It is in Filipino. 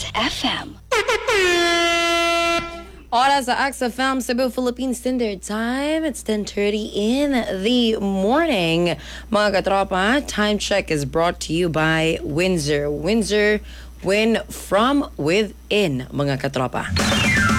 FM. Oras sa XFM Cebu Philippine Standard Time. It's 10:30 in the morning. Mga katropa, time check is brought to you by Windsor. Windsor, win from within, mga katropa.